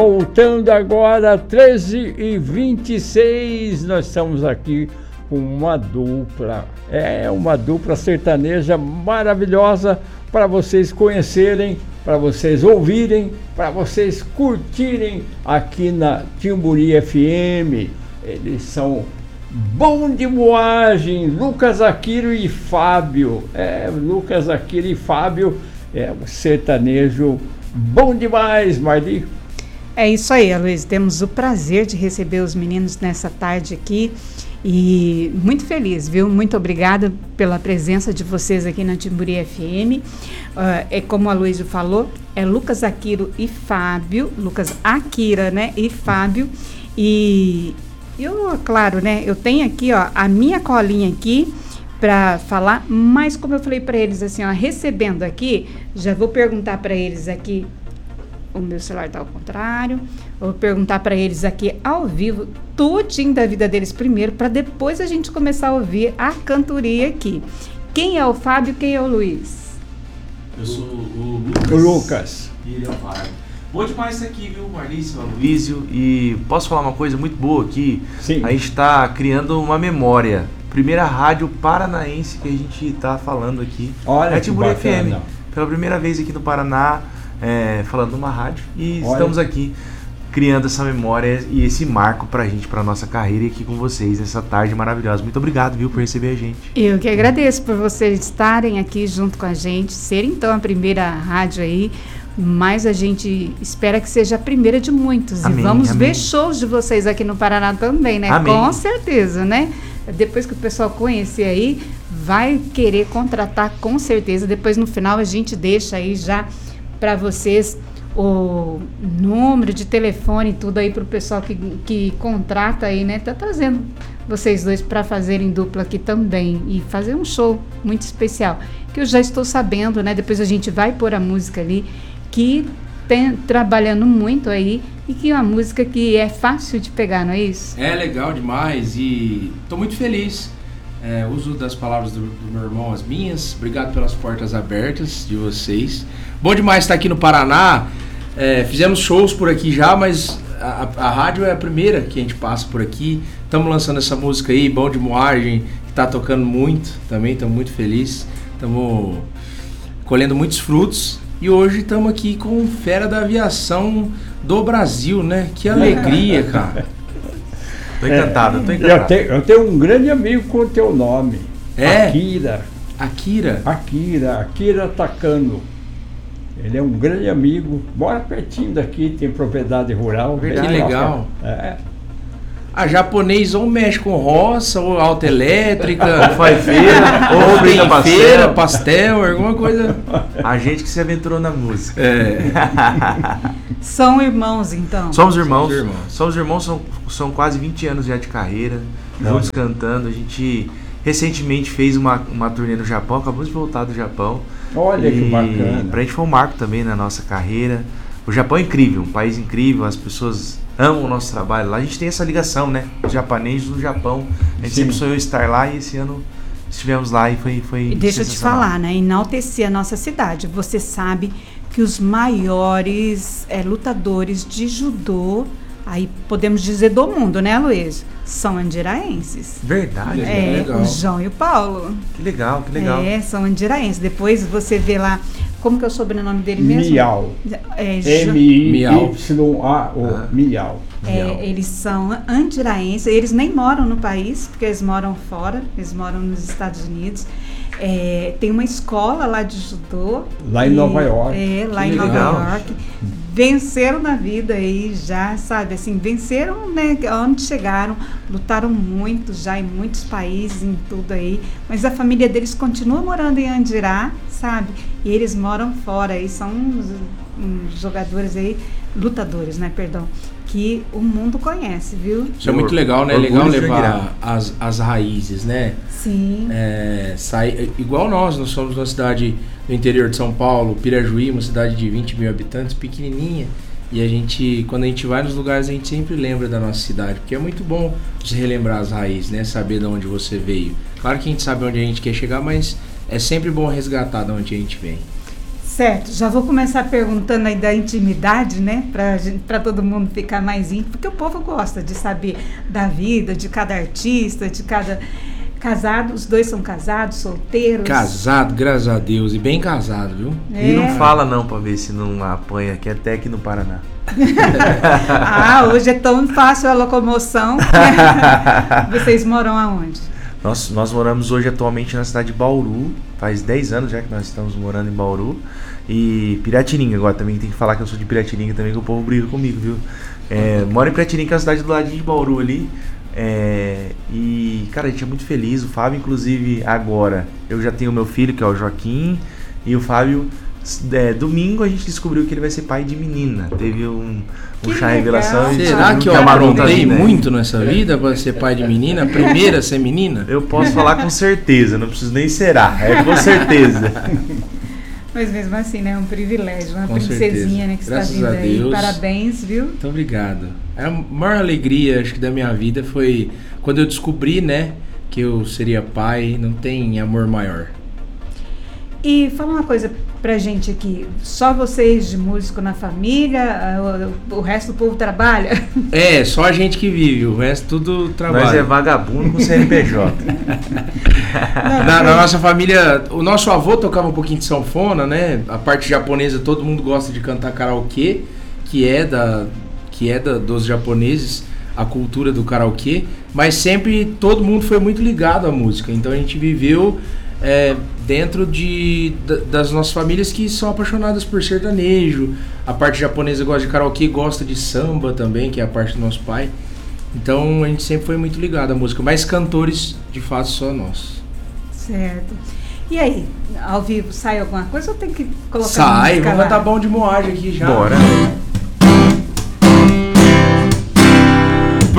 Voltando agora, 13h26, nós estamos aqui com uma dupla sertaneja maravilhosa para vocês conhecerem, para vocês ouvirem, para vocês curtirem aqui na Timburi FM. Eles são Bom de Moagem, Lucas Aquino e Fábio. Lucas Aquino e Fábio é um sertanejo bom demais, Marli. É isso aí, Aloysio. Temos o prazer de receber os meninos nessa tarde aqui e muito feliz, viu? Muito obrigada pela presença de vocês aqui na Timburi FM. Como o Aloysio falou, é Lucas Aquino e Fábio, Lucas Akira, né? E Fábio. E eu, claro, né? Eu tenho aqui, ó, a minha colinha aqui para falar, mas como eu falei para eles assim, ó, recebendo aqui, já vou perguntar para eles aqui. O meu celular está ao contrário. Vou perguntar para eles aqui ao vivo tudinho da vida deles primeiro, para depois a gente começar a ouvir a cantoria aqui. Quem é o Fábio, quem é o Luiz? Eu sou o Lucas. E ele é o Fábio. Bom demais estar aqui, viu, Marlício, Aloysio. E posso falar uma coisa muito boa aqui? Sim. A gente está criando uma memória. Primeira rádio paranaense que a gente está falando aqui. Olha, é a Timburi FM. Pela primeira vez aqui no Paraná. Falando numa rádio e Olha. Estamos aqui criando essa memória e esse marco pra gente, pra nossa carreira e aqui com vocês nessa tarde maravilhosa. Muito obrigado, viu, por receber a gente. Eu que agradeço por vocês estarem aqui junto com a gente, ser então a primeira rádio aí, mas a gente espera que seja a primeira de muitos. Amém, e vamos amém. ver shows de vocês aqui no Paraná também, né? Amém. Com certeza, né? Depois que o pessoal conhecer aí, vai querer contratar com certeza. Depois no final a gente deixa aí já para vocês o número de telefone e tudo aí para o pessoal que contrata aí, né? Tá trazendo vocês dois para fazerem dupla aqui também e fazer um show muito especial, que eu já estou sabendo, né? Depois a gente vai pôr a música ali, que tem trabalhando muito aí e que é uma música que é fácil de pegar, não é isso? É legal demais e estou muito feliz. Uso das palavras do meu irmão as minhas. Obrigado pelas portas abertas de vocês. Bom demais estar aqui no Paraná. Fizemos shows por aqui já, mas a rádio é a primeira que a gente passa por aqui. Estamos lançando essa música aí, Bom de Moagem, que está tocando muito também. Estamos muito felizes. Estamos colhendo muitos frutos. E hoje estamos aqui com fera da aviação do Brasil, né? Que alegria, cara. Tô encantado, tô encantado. Eu tenho um grande amigo com o teu nome. Akira Takano. Ele é um grande amigo, mora pertinho daqui, tem propriedade rural. Que legal. A japonês ou mexe com roça, ou autoelétrica, ou faz feira, ou tem brinca feira, pastel, alguma coisa. A gente que se aventurou na música. São irmãos, então? Somos irmãos. São quase 20 anos já de carreira, juntos cantando. A gente recentemente fez uma turnê no Japão, acabamos de voltar do Japão. Olha que bacana. Pra gente foi um marco também na nossa carreira. O Japão é incrível, um país incrível, as pessoas amam o nosso trabalho lá. A gente tem essa ligação, né? Os japoneses no Japão. A gente sempre sonhou estar lá e esse ano estivemos lá e foi E deixa eu te falar, né? Enaltecer a nossa cidade. Você sabe que os maiores lutadores de judô, aí podemos dizer do mundo, né, Aloysio? São andiraenses. Verdade. Legal. O João e o Paulo. Que legal, que legal. São andiraenses. Depois você vê lá, como que é o sobrenome dele mesmo? Miau. M-I-Y-A-O. Miau. Eles são andiraenses, eles nem moram no país, porque eles moram fora, eles moram nos Estados Unidos. Tem uma escola lá de judô. Lá em Nova York. Lá em Nova York. Venceram na vida aí já, sabe, assim, venceram, né, onde chegaram, lutaram muito já em muitos países, em tudo aí, mas a família deles continua morando em Andirá, sabe, e eles moram fora aí, são uns jogadores aí, lutadores, né, perdão, que o mundo conhece, viu? Isso é muito legal, né? É legal levar as raízes, né? Sim. Igual nós somos uma cidade do interior de São Paulo, Pirajuí, uma cidade de 20 mil habitantes, pequenininha. E quando a gente vai nos lugares, a gente sempre lembra da nossa cidade, porque é muito bom você relembrar as raízes, né? Saber de onde você veio. Claro que a gente sabe onde a gente quer chegar, mas é sempre bom resgatar de onde a gente vem. Certo, já vou começar perguntando aí da intimidade, né? Para todo mundo ficar mais íntimo, porque o povo gosta de saber da vida, de cada artista, de cada... Casado, os dois são casados, solteiros? Casado, graças a Deus, e bem casado, viu? E não fala não, pra ver se não apanha, que é até aqui no Paraná. Hoje é tão fácil a locomoção. Vocês moram aonde? Nós moramos hoje atualmente na cidade de Bauru. Faz 10 anos já que nós estamos morando em Bauru. E Piratininga, agora também tem que falar que eu sou de Piratininga também, que o povo briga comigo, viu? Moro em Piratininga, que é a cidade do ladinho de Bauru ali. E, cara, a gente é muito feliz. O Fábio, inclusive, agora, eu já tenho meu filho, que é o Joaquim. E o Fábio, domingo a gente descobriu que ele vai ser pai de menina. Teve um chá revelação. Será que eu aprontei muito nessa vida para ser pai de menina? A primeira a ser menina? Eu posso falar com certeza, não preciso nem será, com certeza. Mas mesmo assim, né? É um privilégio, uma Com princesinha, certeza. né, que Graças está vindo a aí. Deus. Parabéns, viu? Muito obrigado. A maior alegria, acho que, da minha vida foi quando eu descobri, né, que eu seria pai. Não tem amor maior. E fala uma coisa pra gente aqui, só vocês de músico na família, o resto do povo trabalha? Só a gente que vive, o resto tudo trabalha. Nós é vagabundo com CNPJ. Na nossa família, o nosso avô tocava um pouquinho de sanfona, né? A parte japonesa, todo mundo gosta de cantar karaokê, que é dos japoneses, a cultura do karaokê, mas sempre todo mundo foi muito ligado à música, então a gente viveu dentro das nossas famílias que são apaixonadas por sertanejo. A parte japonesa gosta de karaokê, gosta de samba também, que é a parte do nosso pai. Então a gente sempre foi muito ligado à música, mas cantores de fato só nós. Certo. E aí, ao vivo sai alguma coisa ou tem que colocar Sai, música vamos lá? cantar Bom de Moagem aqui já. Bora.